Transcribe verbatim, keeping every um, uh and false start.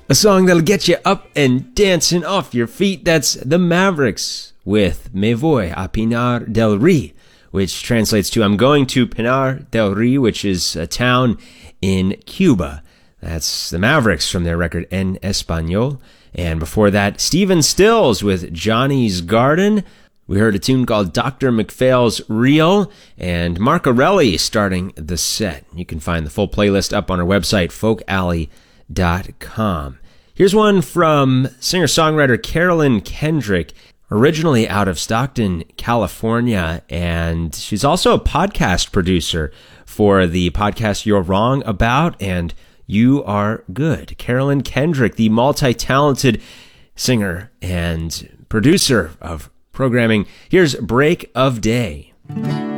A song that'll get you up and dancing off your feet. That's the Mavericks with Me Voy a Pinar del Ri, which translates to I'm going to Pinar del Ri, which is a town in Cuba. That's the Mavericks from their record En Español. And before that, Stephen Stills with Johnny's Garden. We heard a tune called Doctor McPhail's Reel, and Marcarelli starting the set. You can find the full playlist up on our website, folk alley dot com. Here's one from singer-songwriter Carolyn Kendrick, originally out of Stockton, California, and she's also a podcast producer for the podcast You're Wrong About and You Are Good. Carolyn Kendrick, the multi-talented singer and producer of programming. Here's Break of Day.